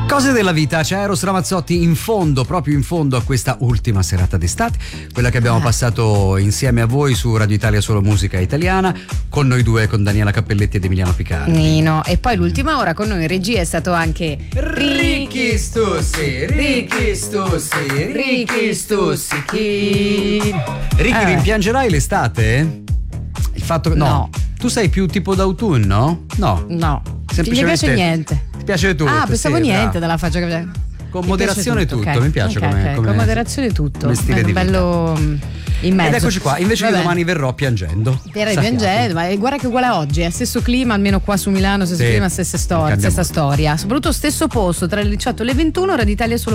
Cose della vita, c'è Eros Ramazzotti in fondo, proprio in fondo a questa ultima serata d'estate, quella che abbiamo passato insieme a voi su Radio Italia Solo Musica Italiana, con noi due, con Daniela Cappelletti ed Emiliano Picardi. Nino. E poi l'ultima ora con noi in regia è stato anche Ricky Stussi. Ricky, rimpiangerai l'estate? Il fatto che No. Tu sei più tipo d'autunno? No. No. Non mi Semplicemente piace niente. Ti piace tutto? Ah, pensavo sì, niente bravo. dalla faccia che Con mi moderazione piace tutto, ok. mi piace Ok, come con moderazione tutto. come stile di vita. Bello in mezzo. Ed eccoci qua, invece Vabbè. io domani verrò piangendo. Piangendo, ma guarda che uguale a oggi, stesso clima, almeno qua su Milano, stesso Sì, clima, stessa storia, cambiamo. soprattutto stesso posto tra le 18 e le 21, ora d'Italia Solo